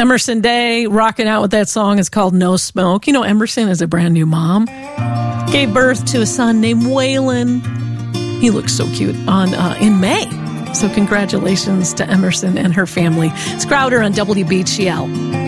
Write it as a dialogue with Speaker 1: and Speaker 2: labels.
Speaker 1: Emerson Day, rocking out with that song. It's called No Smoke. You know, Emerson is a brand new mom. Gave birth to a son named Waylon. He looks so cute in May. So congratulations to Emerson and her family. It's Crowder on WBGL.